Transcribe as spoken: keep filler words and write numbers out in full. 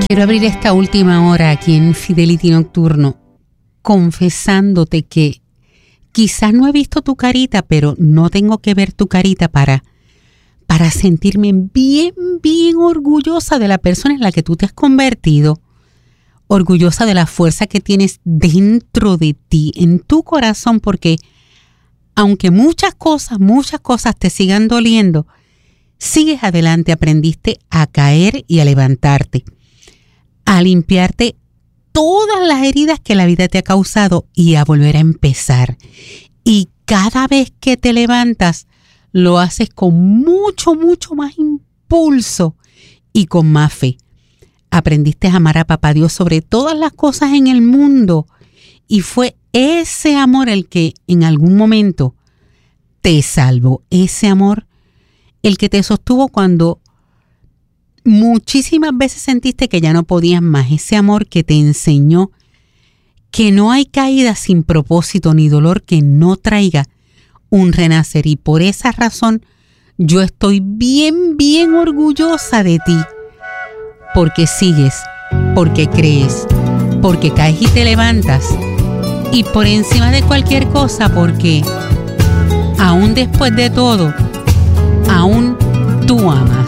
Quiero abrir esta última hora aquí en Fidelity Nocturno confesándote que quizás no he visto tu carita, pero no tengo que ver tu carita para, para sentirme bien, bien orgullosa de la persona en la que tú te has convertido, orgullosa de la fuerza que tienes dentro de ti, en tu corazón, porque aunque muchas cosas, muchas cosas te sigan doliendo, sigues adelante, aprendiste a caer y a levantarte, a limpiarte todas las heridas que la vida te ha causado y a volver a empezar. Y cada vez que te levantas, lo haces con mucho, mucho más impulso y con más fe. Aprendiste a amar a Papá Dios sobre todas las cosas en el mundo y fue ese amor el que en algún momento te salvó, ese amor el que te sostuvo cuando muchísimas veces sentiste que ya no podías más, ese amor que te enseñó que no hay caída sin propósito ni dolor que no traiga un renacer. Y por esa razón yo estoy bien, bien orgullosa de ti, porque sigues, porque crees, porque caes y te levantas, y por encima de cualquier cosa, porque aún después de todo, aún tú amas.